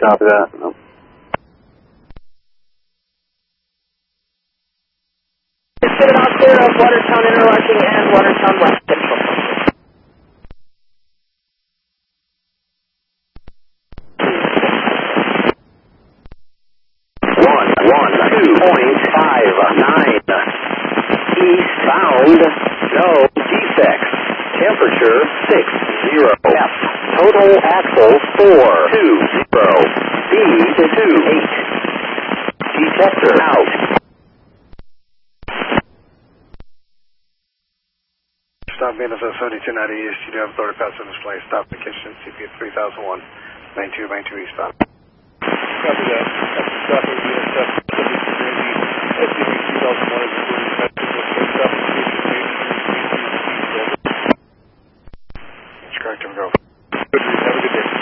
Copy that. Get it out clear of Watertown Interlocking and Watertown West. 112.59 eastbound, no defects. Temperature 60 F. Total axle 420. Speed 28. Detector out. Stop being at 7290 East. You do have authority to pass on display. Stop the kitchen. CP 3001. 9292 eastbound. Copy that. Stop and intercept. SCP 3001 is That's correct. I'm go. Have a good day.